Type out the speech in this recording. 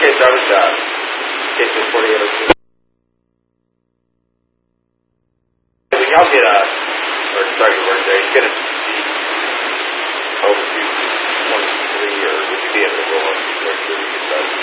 Okay, driver's job. Case 4802. When y'all get or start your work day, get a over to 23, or would you be at the 1, 2, 3, 4, you can start?